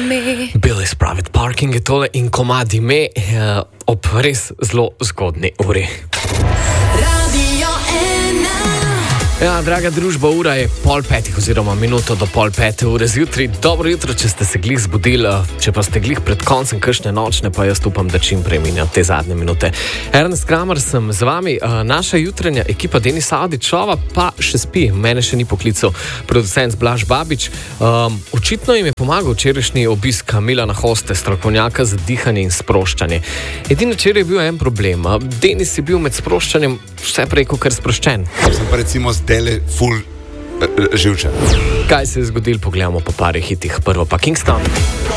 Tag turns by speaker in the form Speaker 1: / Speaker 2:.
Speaker 1: Billy's Private Parking je tole in komad ime ob res zelo zgodni uri. Ja, draga družba, ura je 4:30 oziroma minuto do 4:30 zjutraj. Dobro jutro, če ste se glih zbudili, če pa ste glih pred koncem kakšne nočne, pa jaz upam, da čim prej minjajo te zadnje minute. Ernest Kramer sem z vami, naša jutranja ekipa Denis Avdićova pa še spi, mene še ni poklical producent Blaž Babič. Očitno jim je pomagal včerajšnji obisk Milana Hoste, strokovnjaka za dihanje in sproščanje. Edino včeraj je bil en problem, Denis je bil med sproščanjem vse prej kakor sproščen.
Speaker 2: Sem pa recimo zdajle ful živčen.
Speaker 1: Kaj se je zgodilo, pogledamo po parih hitih. Prvo pa Kingston.